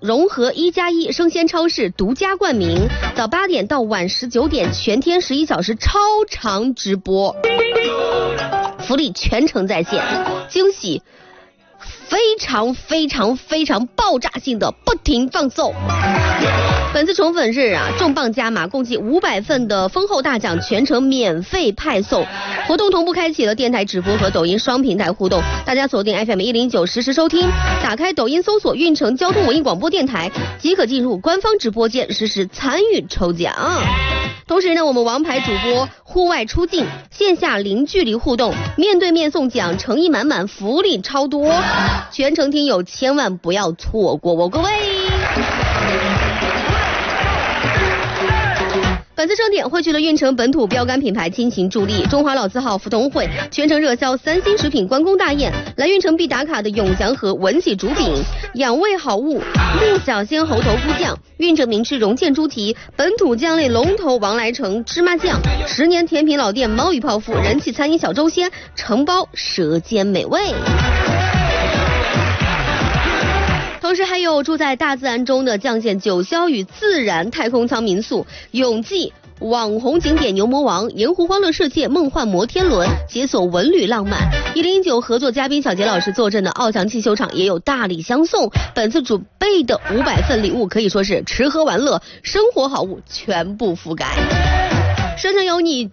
融合1+1生鲜超市独家冠名，早8点到晚19点，全天11小时超长直播，福利全程在线，惊喜非常爆炸性的不停放送。本次宠粉日啊，重磅加码，共计500份的丰厚大奖全程免费派送。活动同步开启了电台直播和抖音双平台互动，大家锁定 FM109实时收听，打开抖音搜索运城交通文艺广播电台，即可进入官方直播间实时参与抽奖。同时呢，我们王牌主播户外出镜，线下零距离互动，面对面送奖，诚意满满，福利超多，全程听友千万不要错过哦，各位。本次盛典汇聚了运城本土标杆品牌亲情助力，中华老字号福同会全程热销3星食品关公大宴，来运城必打卡的永祥和文喜竹饼，养胃好物陆小仙猴头菇酱，运城名吃荣建猪蹄，本土酱类龙头王来成芝麻酱，10年甜品老店猫与泡芙，人气餐饮小周鲜，承包舌尖美味。同时还有住在大自然中的绛县九霄与自然太空舱民宿，永记网红景点牛魔王，盐湖欢乐世界梦幻摩天轮，解锁文旅浪漫。1019合作嘉宾小杰老师坐镇的奥翔汽修厂也有大礼相送，本次准备的500份礼物可以说是吃喝玩乐生活好物全部覆盖，生成有你